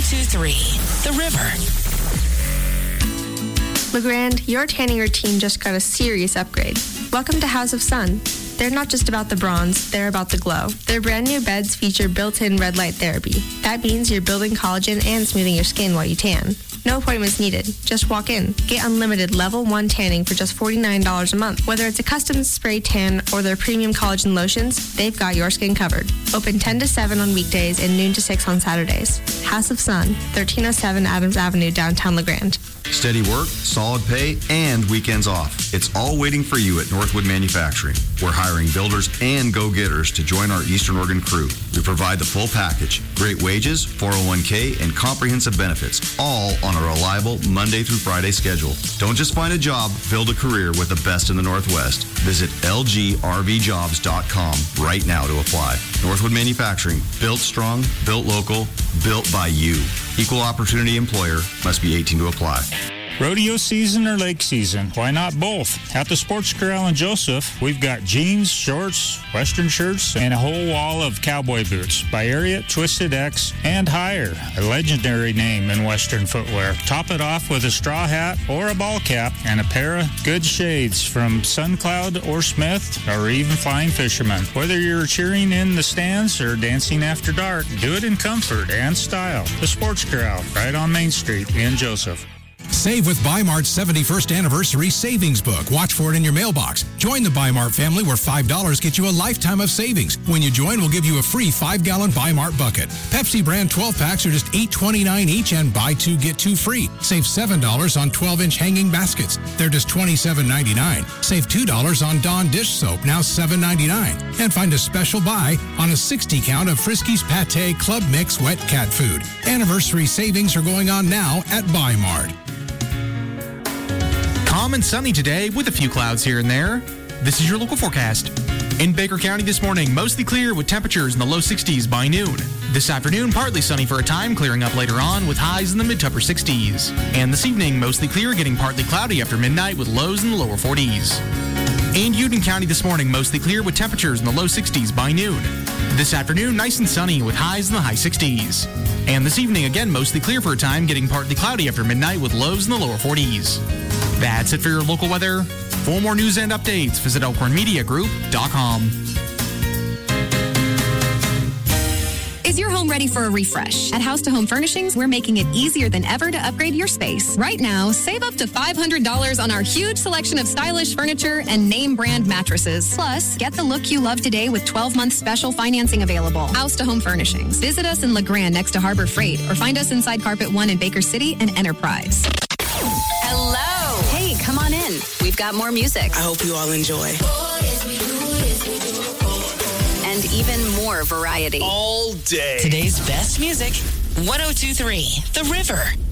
1023 The River. LeGrand, your tanning routine just got a serious upgrade. Welcome to House of Sun. They're not just about the bronze, they're about the glow. Their brand new beds feature built-in red light therapy. That means you're building collagen and smoothing your skin while you tan. No appointments needed. Just walk in. Get unlimited level 1 tanning for just $49 a month. Whether it's a custom spray tan or their premium collagen lotions, they've got your skin covered. Open 10 to 7 on weekdays and noon to 6 on Saturdays. House of Sun, 1307 Adams Avenue, downtown LeGrand. Steady work, solid pay, and weekends off. It's all waiting for you at Northwood Manufacturing. We're hiring builders and go-getters to join our Eastern Oregon crew. We provide the full package, great wages, 401k, and comprehensive benefits, all on a reliable Monday through Friday schedule. Don't just find a job, build a career with the best in the Northwest. Visit lgrvjobs.com right now to apply. Northwood Manufacturing, built strong, built local, built by you. Equal opportunity employer, must be 18 to apply. Rodeo season or lake season? Why not both? At the Sports Corral in Joseph, we've got jeans, shorts, western shirts, and a whole wall of cowboy boots by Ariat, Twisted X, and Higher, a legendary name in western footwear. Top it off with a straw hat or a ball cap and a pair of good shades from SunCloud or Smith or even Flying Fisherman. Whether you're cheering in the stands or dancing after dark, do it in comfort and style. The Sports Corral, right on Main Street in Joseph. Save with Bi-Mart's 71st Anniversary Savings Book. Watch for it in your mailbox. Join the Bi-Mart family where $5 gets you a lifetime of savings. When you join, we'll give you a free 5-gallon Bi-Mart bucket. Pepsi brand 12-packs are just $8.29 each and buy 2, get 2 free. Save $7 on 12-inch hanging baskets. They're just $27.99. Save $2 on Dawn dish soap, now $7.99. And find a special buy on a 60-count of Friskies Pâté Club Mix wet cat food. Anniversary savings are going on now at Bi-Mart. Calm and sunny today with a few clouds here and there. This is your local forecast. In Baker County this morning, mostly clear with temperatures in the low 60s by noon. This afternoon, partly sunny for a time, clearing up later on with highs in the mid to upper 60s. And this evening, mostly clear, getting partly cloudy after midnight with lows in the lower 40s. In Union County this morning, mostly clear with temperatures in the low 60s by noon. This afternoon, nice and sunny with highs in the high 60s. And this evening, again, mostly clear for a time, getting partly cloudy after midnight with lows in the lower 40s. That's it for your local weather. For more news and updates, visit elkhornmediagroup.com. Is your home ready for a refresh? At House to Home Furnishings, we're making it easier than ever to upgrade your space. Right now, save up to $500 on our huge selection of stylish furniture and name brand mattresses. Plus, get the look you love today with 12-month special financing available. House to Home Furnishings. Visit us in LeGrand next to Harbor Freight or find us inside Carpet One in Baker City and Enterprise. Hello. Hey, come on in. We've got more music. I hope you all enjoy. And even more variety. All day. Today's best music, 1023 The River.